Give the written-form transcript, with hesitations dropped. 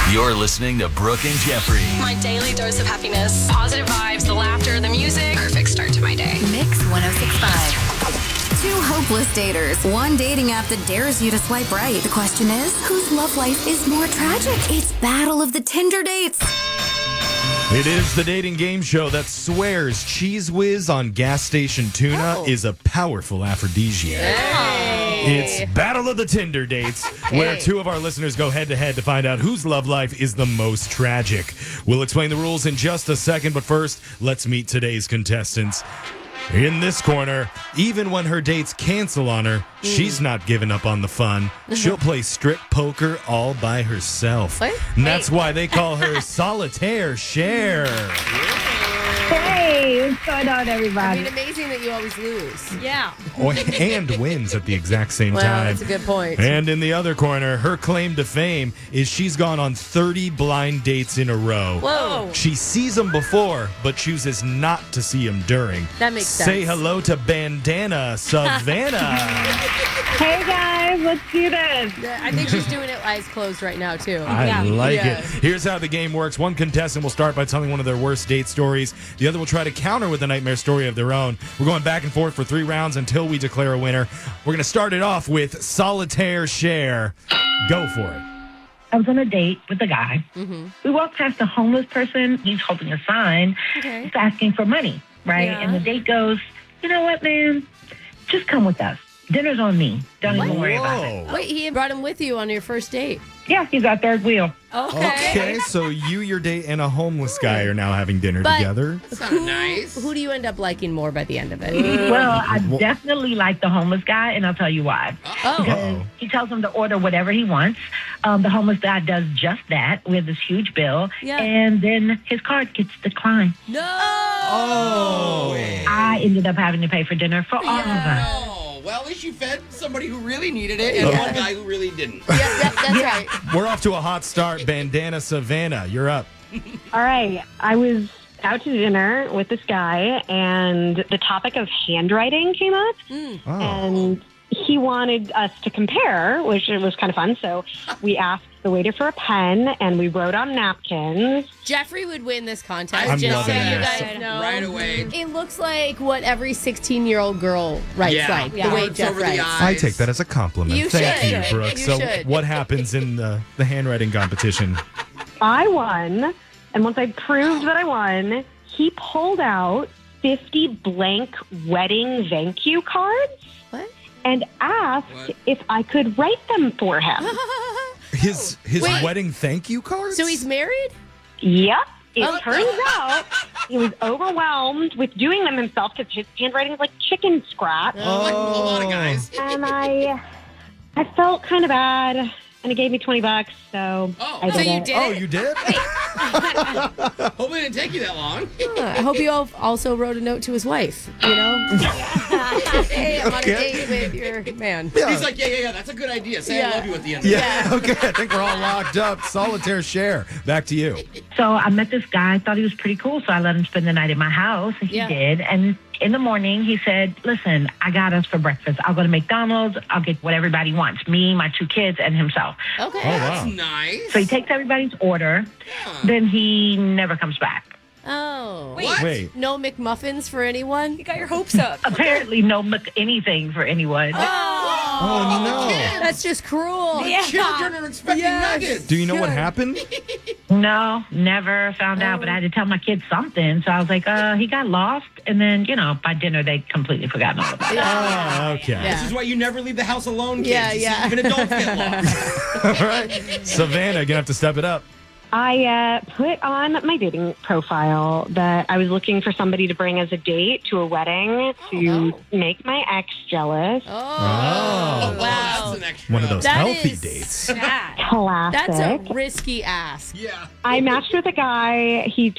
You're listening to Brooke and Jeffrey. My daily dose of happiness. Positive vibes, the laughter, the music. Perfect start to my day. Mix 106.5. Two hopeless daters. One dating app that dares you to swipe right. The question is, whose love life is more tragic? It's Battle of the Tinder Dates. It is the dating game show that swears Cheese Whiz on gas station tuna is a powerful aphrodisiac. It's Battle of the Tinder Dates, where two of our listeners go head-to-head to find out whose love life is the most tragic. We'll explain the rules in just a second, but first, let's meet today's contestants. In this corner, even when her dates cancel on her, she's not giving up on the fun. She'll play strip poker all by herself. What? And that's why they call her Solitaire Cher. Hey, what's going on, I everybody? mean, amazing that you always lose. Yeah. And wins at the exact same Well, time. that's a good point. And in the other corner, her claim to fame is she's gone on 30 blind dates in a row. Whoa. She sees them before, but chooses not to see them during. That makes Say sense. hello to Bandana Savannah. Hey, guys, let's do this. I think she's doing it eyes closed right now, too. I like Yeah. it. Here's how the game works. One contestant will start by telling one of their worst date stories. The other will try to counter with a nightmare story of their own. We're going back and forth for 3 rounds until we declare a winner. We're going to start it off with Solitaire Cher. Go for it. I was on a date with a guy. Mm-hmm. We walked past a homeless person. He's holding a sign. Okay. He's asking for money, right? Yeah. And the date goes, you know what, man? Just come with us. Dinner's on me. Don't even worry about it. Whoa. Wait, he brought him with you on your first date. Yeah, he's our third wheel. Okay, so you, your date, and a homeless guy are now having dinner But- together. Who do you end up liking more by the end of it? Well, I definitely like the homeless guy, and I'll tell you why. Oh. Uh-oh. He tells him to order whatever he wants. The homeless guy does just that with this huge bill, Yeah. and then his card gets declined. No! Oh. I ended up having to pay for dinner for all of us. Oh, well, at least you fed somebody who really needed it and one guy who really didn't. Yeah, that's right. We're off to a hot start. Bandana Savannah, you're up. All right. I was out to dinner with this guy, and the topic of handwriting came up, Oh. and he wanted us to compare, which was kind of fun. So we asked the waiter for a pen, and we wrote on napkins. Jeffrey would win this contest. I'm just loving so you this. guys know. Right away. It looks like what every 16-year-old girl writes like. The way Words Jeff over the writes. eyes. I take that as a compliment. You Thank should. you, Brooke. You So should. what happens in the handwriting competition? I won, and once I proved that I won, he pulled out 50 blank wedding thank you cards What? and asked What? if I could write them for him. His Wait. wedding thank you cards? So he's married? Yep. It Oh. turns out he was overwhelmed with doing them himself because his handwriting is like chicken scratch. Like a lot of guys. And I felt kind of bad, and he gave me $20, so Oh. I So did you it. did Oh, it? you did? Hopefully it didn't take you that long. I hope you all also wrote a note to his wife, you know? Hey, I'm on a date with your man. He's like, yeah, that's a good idea. Say I Yeah. love you at the end of Yeah, okay. I think we're all locked up. Solitaire Cher. Back to you. So I met this guy. I thought he was pretty cool, so I let him spend the night at my house, and he Yeah. did. And in the morning, he said, listen, I got us for breakfast. I'll go to McDonald's. I'll get what everybody wants, me, my 2 kids, and himself. Okay. Oh, That's wow. nice. So he takes everybody's order. Then he never comes back. Oh. What? Wait. No McMuffins for anyone? You got your hopes up. Apparently, no anything for anyone. Oh, no. That's just cruel. Children are expecting nuggets. Do you know what happened? No, never found out, but I had to tell my kids something. So I was like, he got lost. And then, by dinner, they completely forgot all about it. Oh, okay. Yeah. This is why you never leave the house alone, kids. Yeah, You see, yeah. Even adults get lost. All right. Savannah, you're going to have to step it up. I put on my dating profile that I was looking for somebody to bring as a date to a wedding to make my ex jealous. Oh, Oh. wow. That's an extra. One of those That healthy is dates. sad. Classic. That's a risky ask. Yeah. I matched with a guy. He